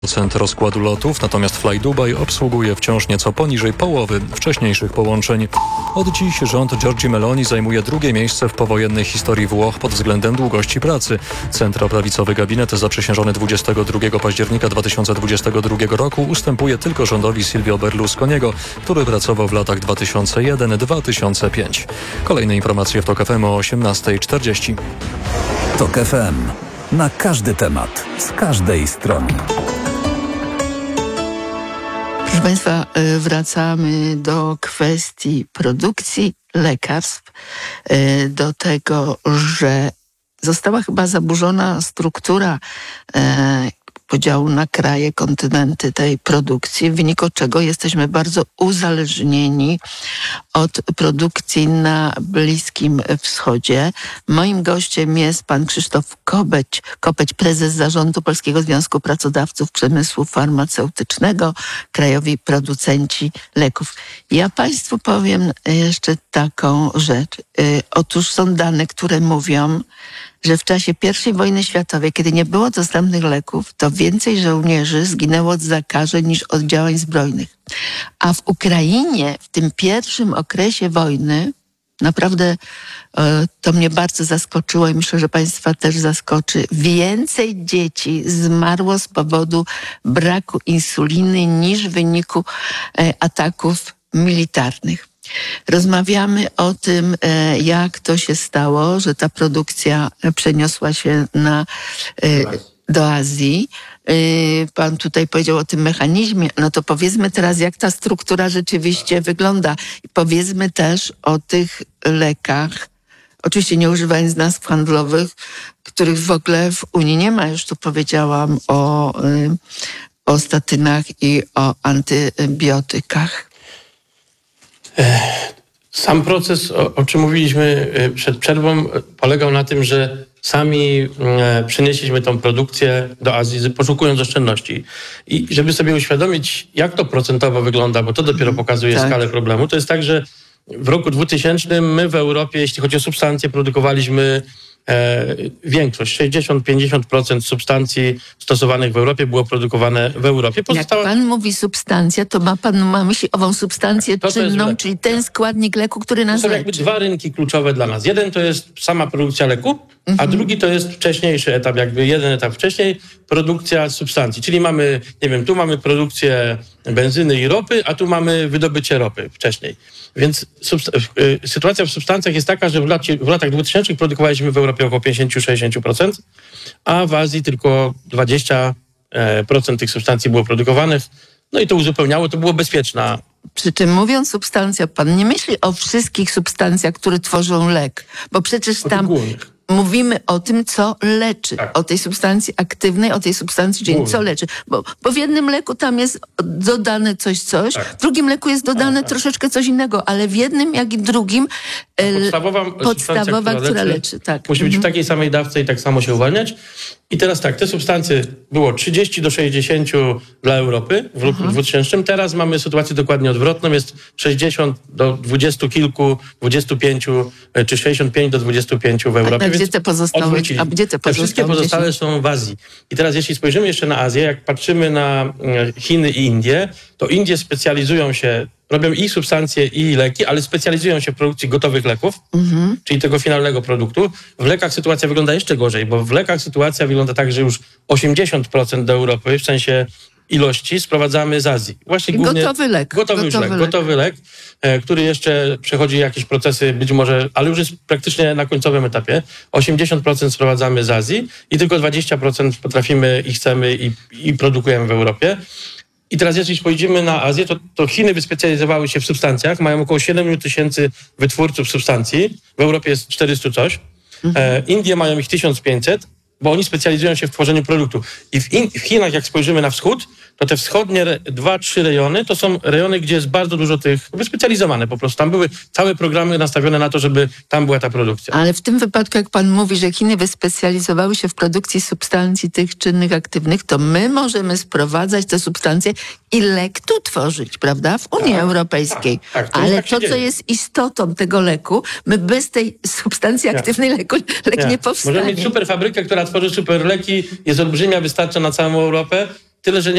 Procent rozkładu lotów, natomiast Fly Dubai obsługuje wciąż nieco poniżej połowy wcześniejszych połączeń. Od dziś rząd Giorgi Meloni zajmuje drugie miejsce w powojennej historii Włoch pod względem długości pracy. Centroprawicowy gabinet zaprzysiężony 22 października 2022 roku ustępuje tylko rządowi Silvio Berlusconiego, który pracował w latach 2001-2005. Kolejne informacje w TOK FM o 18:40. TOK FM. Na każdy temat, z każdej strony. Proszę Państwa, wracamy do kwestii produkcji lekarstw, do tego, że została chyba zaburzona struktura podziału na kraje, kontynenty tej produkcji, w wyniku czego jesteśmy bardzo uzależnieni od produkcji na Bliskim Wschodzie. Moim gościem jest pan Krzysztof Kopeć, prezes zarządu Polskiego Związku Pracodawców Przemysłu Farmaceutycznego, krajowi producenci leków. Ja Państwu powiem jeszcze taką rzecz. Otóż są dane, które mówią, że w czasie I wojny światowej, kiedy nie było dostępnych leków, to więcej żołnierzy zginęło od zakażeń niż od działań zbrojnych. A w Ukrainie w tym pierwszym okresie wojny, naprawdę to mnie bardzo zaskoczyło i myślę, że Państwa też zaskoczy, więcej dzieci zmarło z powodu braku insuliny niż w wyniku ataków militarnych. Rozmawiamy o tym, jak to się stało, że ta produkcja przeniosła się do Azji. Pan tutaj powiedział o tym mechanizmie. No to powiedzmy teraz, jak ta struktura rzeczywiście wygląda. I powiedzmy też o tych lekach, oczywiście nie używając nazw handlowych, których w ogóle w Unii nie ma. Już tu powiedziałam o statynach i o antybiotykach. Sam proces, o czym mówiliśmy przed przerwą, polegał na tym, że sami przenieśliśmy tą produkcję do Azji, poszukując oszczędności. I żeby sobie uświadomić, jak to procentowo wygląda, bo to dopiero pokazuje skalę problemu, to jest tak, że w roku 2000 my w Europie, jeśli chodzi o substancje, produkowaliśmy większość, 60-50% substancji stosowanych w Europie było produkowane w Europie. Jak pan mówi substancja, to ma pan na myśli ową substancję czynną, czyli ten składnik leku, który nas leczy. Są jakby dwa rynki kluczowe dla nas. Jeden to jest sama produkcja leku, a drugi to jest wcześniejszy etap, jakby jeden etap wcześniej, produkcja substancji. Czyli mamy, nie wiem, tu mamy produkcję benzyny i ropy, a tu mamy wydobycie ropy wcześniej. Więc sytuacja w substancjach jest taka, że w latach 2000 produkowaliśmy w Europie około 50-60%, a w Azji tylko 20% tych substancji było produkowanych. No i to uzupełniało, to było bezpieczna. Przy czym mówiąc substancja, pan nie myśli o wszystkich substancjach, które tworzą lek, bo przecież tam mówimy o tym, co leczy. Tak. O tej substancji aktywnej, o tej substancji, czyli co leczy. Bo w jednym leku tam jest dodane coś, w drugim leku jest dodane troszeczkę coś innego, ale w jednym, jak i drugim podstawowa, która leczy. Tak. Musi być w takiej samej dawce i tak samo się uwalniać. I teraz tak, te substancje było 30 do 60 dla Europy w roku 2000. Teraz mamy sytuację dokładnie odwrotną. Jest 60 do 20 kilku, 25 czy 65 do 25 w Europie. A gdzie te pozostałe? Te wszystkie pozostałe są w Azji. I teraz jeśli spojrzymy jeszcze na Azję, jak patrzymy na Chiny i Indie, to Indie specjalizują się, robią i substancje, i leki, ale specjalizują się w produkcji gotowych leków, czyli tego finalnego produktu. W lekach sytuacja wygląda jeszcze gorzej, bo w lekach sytuacja wygląda tak, że już 80% do Europy, w sensie ilości, sprowadzamy z Azji. Właśnie głównie gotowy lek, który jeszcze przechodzi jakieś procesy, być może, ale już jest praktycznie na końcowym etapie. 80% sprowadzamy z Azji i tylko 20% potrafimy i chcemy i produkujemy w Europie. I teraz jeśli spojrzymy na Azję, to Chiny wyspecjalizowały się w substancjach, mają około 7 tysięcy wytwórców substancji, w Europie jest 400 coś, Indie mają ich 1500, bo oni specjalizują się w tworzeniu produktu. I w Chinach, jak spojrzymy na wschód, to te wschodnie 2-3 rejony to są rejony, gdzie jest bardzo dużo tych wyspecjalizowane po prostu. Tam były całe programy nastawione na to, żeby tam była ta produkcja. Ale w tym wypadku, jak pan mówi, że Chiny wyspecjalizowały się w produkcji substancji tych czynnych, aktywnych, to my możemy sprowadzać te substancje i lek tu tworzyć, prawda? W Unii Europejskiej. Tak, ale to, co jest istotą tego leku, my bez tej substancji aktywnej lek nie powstanie. Możemy mieć super fabrykę, która tworzy super leki, jest olbrzymia, wystarcza na całą Europę, Tyle, że